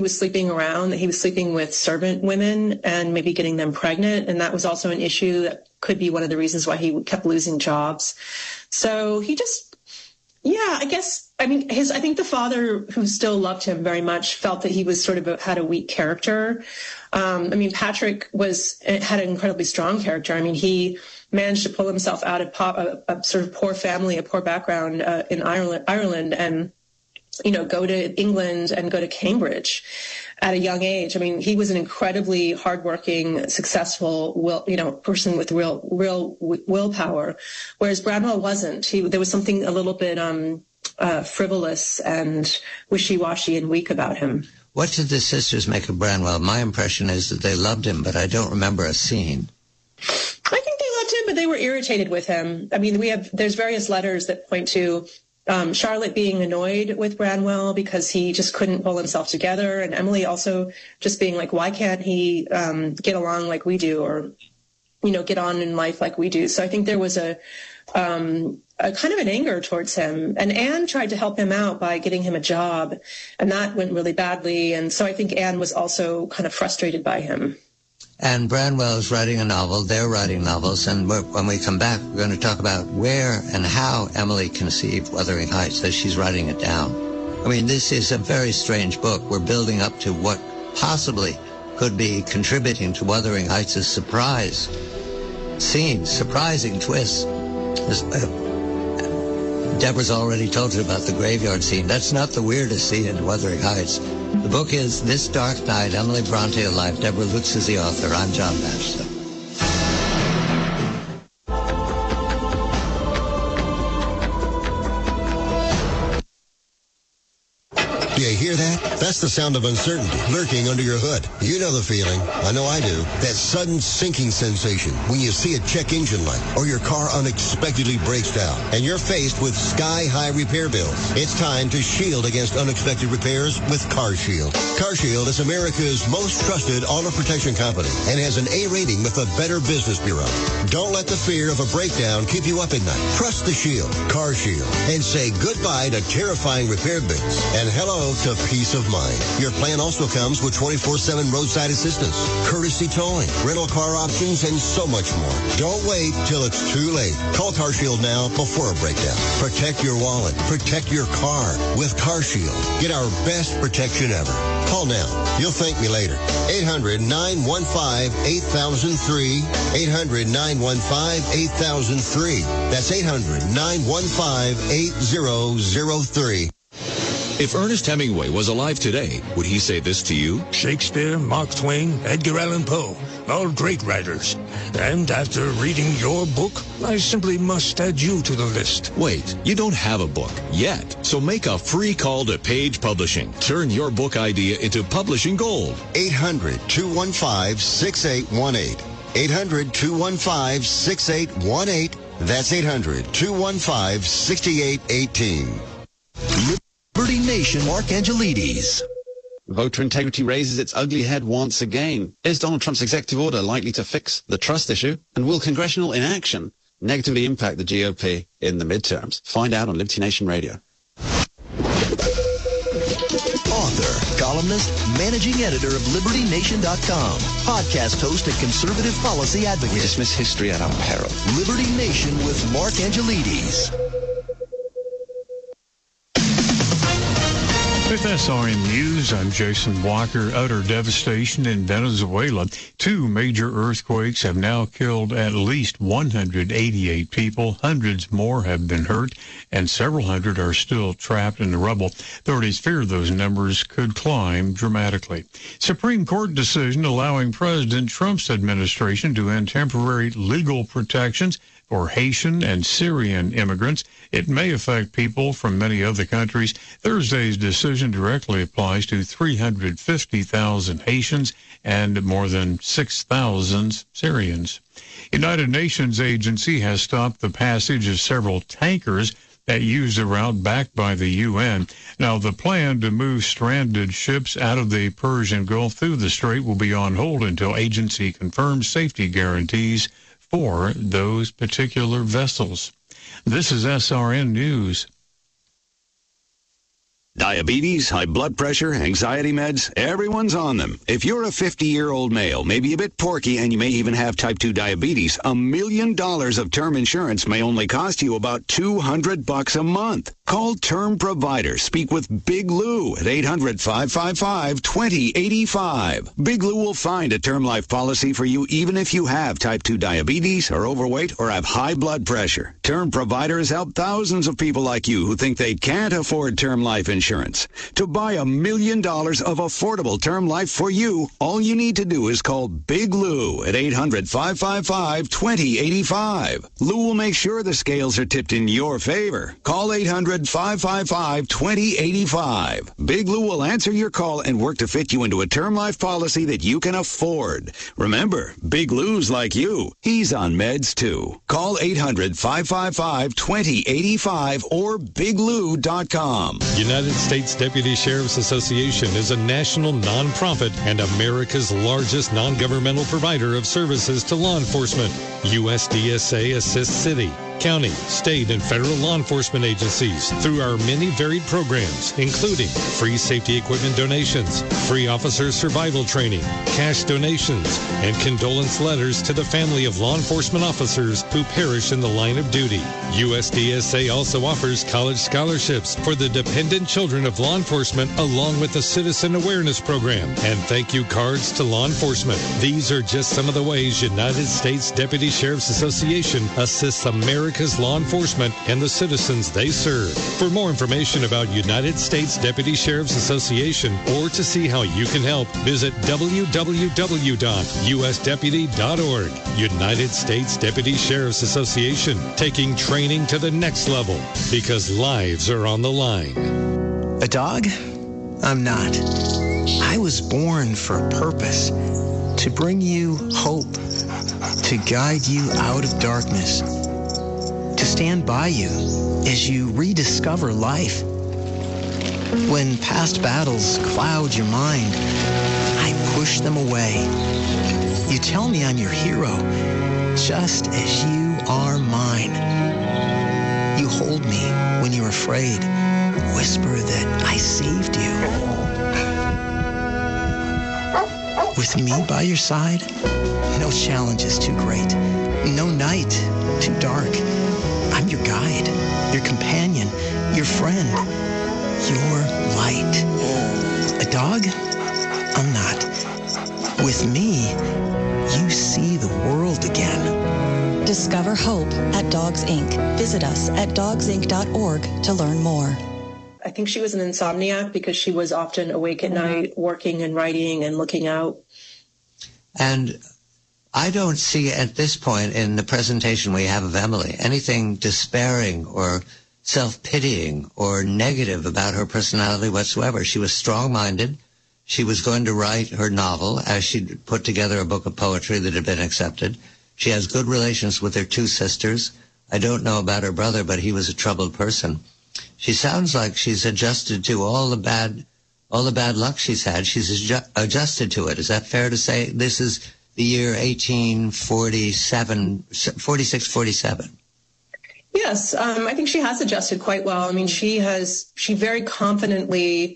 was sleeping around, that he was sleeping with servant women and maybe getting them pregnant. And that was also an issue that could be one of the reasons why he kept losing jobs. So he just, I think the father, who still loved him very much, felt that he was had a weak character. Patrick had an incredibly strong character. He managed to pull himself out of a sort of poor family, a poor background in Ireland, and go to England and go to Cambridge at a young age. He was an incredibly hardworking, successful, person with real willpower, whereas Branwell wasn't. There was something a little bit frivolous and wishy-washy and weak about him. What did the sisters make of Branwell? My impression is that they loved him, but I don't remember a scene. I think they loved him, but they were irritated with him. There's various letters that point to Charlotte being annoyed with Branwell because he just couldn't pull himself together, and Emily also just being like, why can't he get along like we do, or get on in life like we do? So I think there was a kind of an anger towards him, and Anne tried to help him out by getting him a job, and that went really badly, and so I think Anne was also kind of frustrated by him. And Branwell is writing a novel, they're writing novels, and when we come back, we're going to talk about where and how Emily conceived Wuthering Heights as she's writing it down. This is a very strange book. We're building up to what possibly could be contributing to Wuthering Heights' surprise scene, surprising twists. Deborah's already told you about the graveyard scene. That's not the weirdest scene in Wuthering Heights. The book is This Dark Night, Emily Bronte Alive. Deborah Lutz is the author. I'm John Batchelor. Do you hear that? That's the sound of uncertainty lurking under your hood. You know the feeling. I know I do. That sudden sinking sensation when you see a check engine light or your car unexpectedly breaks down and you're faced with sky-high repair bills. It's time to shield against unexpected repairs with CarShield. CarShield is America's most trusted auto protection company and has an A rating with the Better Business Bureau. Don't let the fear of a breakdown keep you up at night. Trust the Shield, CarShield, and say goodbye to terrifying repair bills and hello to peace of mind. Your plan also comes with 24/7 roadside assistance, courtesy towing, rental car options, and so much more. Don't wait till it's too late. Call CarShield now before a breakdown. Protect your wallet. Protect your car with CarShield. Get our best protection ever. Call now. You'll thank me later. 800-915-8003. 800-915-8003. That's 800-915-8003. If Ernest Hemingway was alive today, would he say this to you? Shakespeare, Mark Twain, Edgar Allan Poe, all great writers. And after reading your book, I simply must add you to the list. Wait, you don't have a book yet. So make a free call to Page Publishing. Turn your book idea into publishing gold. 800-215-6818. 800-215-6818. That's 800-215-6818. Liberty Nation, Mark Angelides. Voter integrity raises its ugly head once again. Is Donald Trump's executive order likely to fix the trust issue? And will congressional inaction negatively impact the GOP in the midterms? Find out on Liberty Nation Radio. Author, columnist, managing editor of LibertyNation.com, podcast host and conservative policy advocate. We dismiss history at our peril. Liberty Nation with Mark Angelides. With SRN News, I'm Jason Walker. Utter devastation in Venezuela. 2 major earthquakes have now killed at least 188 people. Hundreds more have been hurt, and several hundred are still trapped in the rubble. Authorities fear those numbers could climb dramatically. Supreme Court decision allowing President Trump's administration to end temporary legal protections for Haitian and Syrian immigrants. It may affect people from many other countries. Thursday's decision directly applies to 350,000 Haitians and more than 6,000 Syrians. United Nations agency has stopped the passage of several tankers that use the route backed by the UN. Now, the plan to move stranded ships out of the Persian Gulf through the strait will be on hold until agency confirms safety guarantees for those particular vessels. This is SRN News. Diabetes, high blood pressure, anxiety meds, everyone's on them. If you're a 50-year-old male, maybe a bit porky, and you may even have type 2 diabetes, $1 million of term insurance may only cost you about $200 a month. Call Term Provider. Speak with Big Lou at 800-555-2085. Big Lou will find a term life policy for you even if you have type 2 diabetes, are overweight, or have high blood pressure. Term Provider has helped thousands of people like you who think they can't afford term life insurance. To buy $1 million of affordable term life for you, all you need to do is call Big Lou at 800-555-2085. Lou will make sure the scales are tipped in your favor. Call 800-555-2085. Big Lou will answer your call and work to fit you into a term life policy that you can afford. Remember, Big Lou's like you. He's on meds too. Call 800-555-2085 or biglou.com. United States Deputy Sheriff's Association is a national nonprofit and America's largest non-governmental provider of services to law enforcement. USDSA assists city, county, state, and federal law enforcement agencies through our many varied programs, including free safety equipment donations, free officer survival training, cash donations, and condolence letters to the family of law enforcement officers who perish in the line of duty. USDSA also offers college scholarships for the dependent children of law enforcement, along with the Citizen Awareness Program and thank you cards to law enforcement. These are just some of the ways United States Deputy Sheriff's Association assists America's law enforcement and the citizens they serve. For more information about United States Deputy Sheriff's Association or to see how you can help, visit www.usdeputy.org. United States Deputy Sheriff's Association, taking training to the next level because lives are on the line. A dog? I'm not. I was born for a purpose, to bring you hope, to guide you out of darkness, to stand by you as you rediscover life. When past battles cloud your mind, I push them away. You tell me I'm your hero, just as you are mine. You hold me when you're afraid, whisper that I saved you. With me by your side, no challenge is too great, no night too dark. I'm your guide, your companion, your friend, your light. A dog? I'm not. With me, you see the world again. Discover hope at Dogs Inc. Visit us at dogsinc.org to learn more. I think she was an insomniac because she was often awake at night, working and writing and looking out. And I don't see at this point in the presentation we have of Emily anything despairing or self-pitying or negative about her personality whatsoever. She was strong-minded. She was going to write her novel as she'd put together a book of poetry that had been accepted. She has good relations with her two sisters. I don't know about her brother, but he was a troubled person. She sounds like she's adjusted to all the bad luck she's had. She's adjusted to it. Is that fair to say? This is the year 46-47. Yes, I think she has adjusted quite well. I mean, she very confidently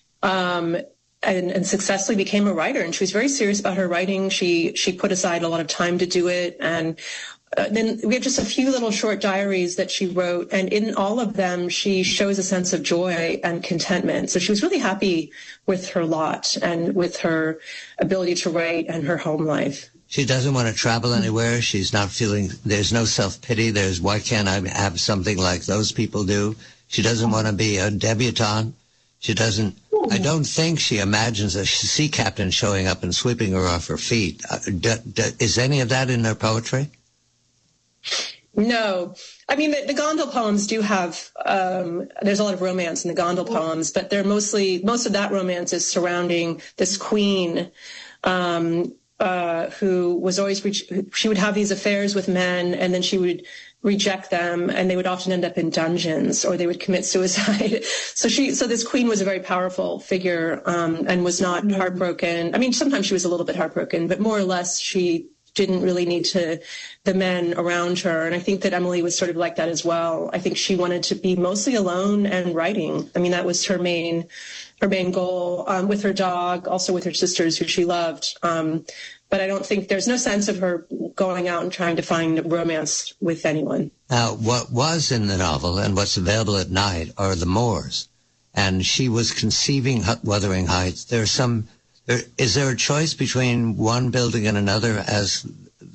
and successfully became a writer, and she was very serious about her writing. She put aside a lot of time to do it, and then we have just a few little short diaries that she wrote, and in all of them, she shows a sense of joy and contentment. So she was really happy with her lot and with her ability to write and her home life. She doesn't want to travel anywhere. She's not feeling, there's no self-pity. There's, why can't I have something like those people do? She doesn't want to be a debutante. She doesn't, I don't think she imagines a sea captain showing up and sweeping her off her feet. Is any of that in her poetry? No. I mean, the Gondel poems do have, there's a lot of romance in the Gondel poems, but they're most of that romance is surrounding this queen, who was always, she would have these affairs with men, and then she would reject them, and they would often end up in dungeons, or they would commit suicide. So this queen was a very powerful figure, and was not heartbroken. I mean, sometimes she was a little bit heartbroken, but more or less she didn't really need the men around her. And I think that Emily was sort of like that as well. I think she wanted to be mostly alone and writing. I mean, that was her main goal, with her dog, also with her sisters who she loved. But I don't think there's no sense of her going out and trying to find romance with anyone. Now, what was in the novel and what's available at night are the moors. And she was conceiving Wuthering Heights. Is there a choice between one building and another as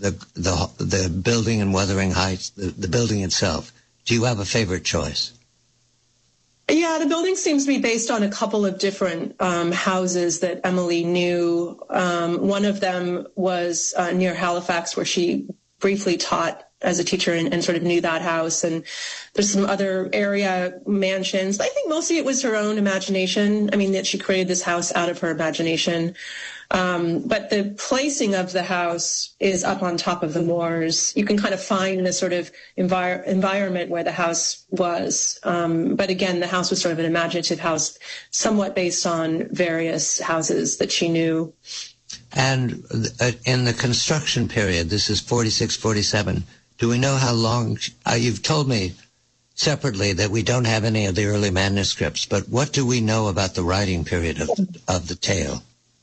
the building in Wuthering Heights, the building itself? Do you have a favorite choice? Yeah, the building seems to be based on a couple of different houses that Emily knew. One of them was near Halifax, where she briefly taught as a teacher and sort of knew that house. And there's some other area mansions. But I think mostly it was her own imagination. I mean, that she created this house out of her imagination. But the placing of the house is up on top of the moors. You can kind of find the sort of environment where the house was. But again, the house was sort of an imaginative house, somewhat based on various houses that she knew. And in the construction period, this is 46, 47, do we know how long? You've told me separately that we don't have any of the early manuscripts, but what do we know about the writing period of the tale?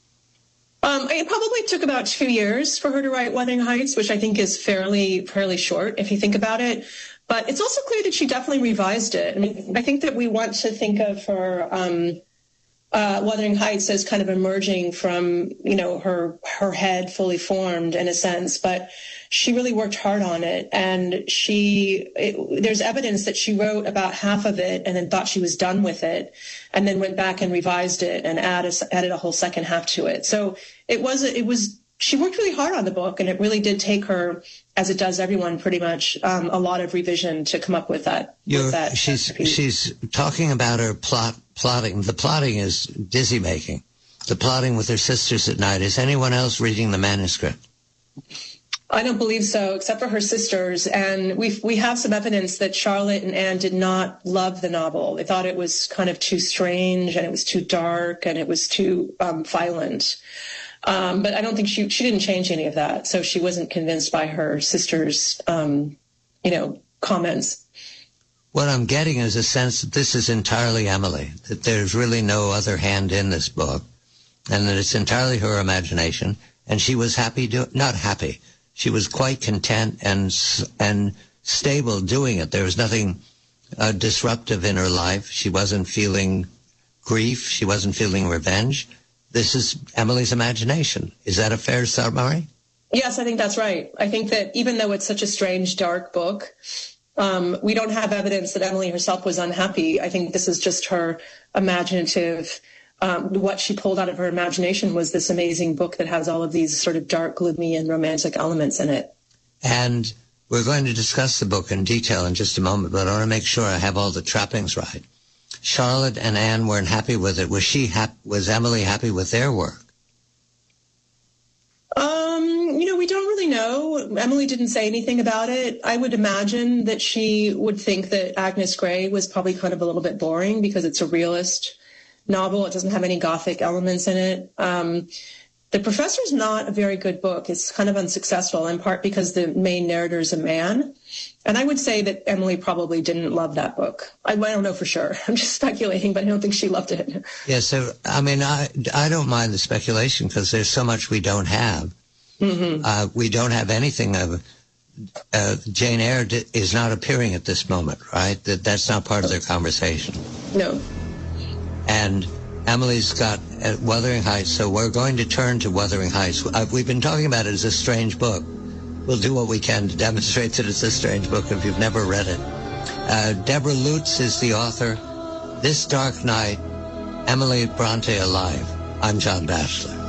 It probably took about 2 years for her to write Wuthering Heights, which I think is fairly short if you think about it. But it's also clear that she definitely revised it. I mean, I think that we want to think of her Wuthering Heights as kind of emerging from, her head fully formed in a sense, but she really worked hard on it. And there's evidence that she wrote about half of it and then thought she was done with it and then went back and revised it and added a whole second half to it. So she worked really hard on the book, and it really did take her, as it does everyone pretty much, a lot of revision to come up with that. She's talking about her plotting. The plotting is dizzy-making. The plotting with her sisters at night. Is anyone else reading the manuscript? I don't believe so, except for her sisters. And we have some evidence that Charlotte and Anne did not love the novel. They thought it was kind of too strange, and it was too dark, and it was too violent. But I don't think she didn't change any of that. So she wasn't convinced by her sister's, comments. What I'm getting is a sense that this is entirely Emily, that there's really no other hand in this book, and that it's entirely her imagination. And she was not happy. She was quite content and stable doing it. There was nothing disruptive in her life. She wasn't feeling grief. She wasn't feeling revenge. This is Emily's imagination. Is that a fair summary? Yes, I think that's right. I think that even though it's such a strange, dark book, we don't have evidence that Emily herself was unhappy. I think this is just her imaginative. What she pulled out of her imagination was this amazing book that has all of these sort of dark, gloomy, and romantic elements in it. And we're going to discuss the book in detail in just a moment, but I want to make sure I have all the trappings right. Charlotte and Anne weren't happy with it. Was Emily happy with their work? We don't really know. Emily didn't say anything about it. I would imagine that she would think that Agnes Grey was probably kind of a little bit boring because it's a realist novel. It doesn't have any Gothic elements in it. The Professor's not a very good book. It's kind of unsuccessful, in part because the main narrator is a man. And I would say that Emily probably didn't love that book. I don't know for sure. I'm just speculating, but I don't think she loved it. Yeah, so, I mean, I don't mind the speculation because there's so much we don't have. Mm-hmm. We don't have anything of... Jane Eyre is not appearing at this moment, right? That's not part of their conversation. No. And Emily's got Wuthering Heights, so we're going to turn to Wuthering Heights. We've been talking about it as a strange book. We'll do what we can to demonstrate that it's a strange book if you've never read it. Deborah Lutz is the author. This Dark Night, Emily Bronte Alive. I'm John Batchelor.